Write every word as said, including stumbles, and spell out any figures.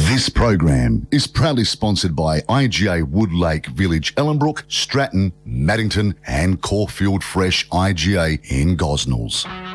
This program is proudly sponsored by I G A Woodlake Village, Ellenbrook, Stratton, Maddington and Caulfield Fresh I G A in Gosnells.